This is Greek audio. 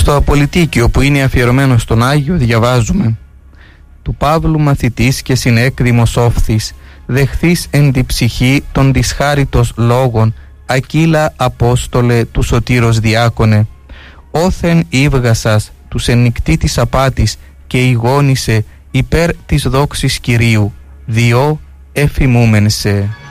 Στο Απολυτίκιο που είναι αφιερωμένο στον Άγιο διαβάζουμε: «Του Παύλου μαθητής και συνέκδημος όφθης, δεχθείς εν τη ψυχή των δυσχάριτος λόγων, Ακύλα Απόστολε του Σωτήρος Διάκονε, όθεν ύβγασας τους εν νυκτή της απάτης και ηγόνησε υπέρ της δόξης Κυρίου, διό εφημούμεν σε».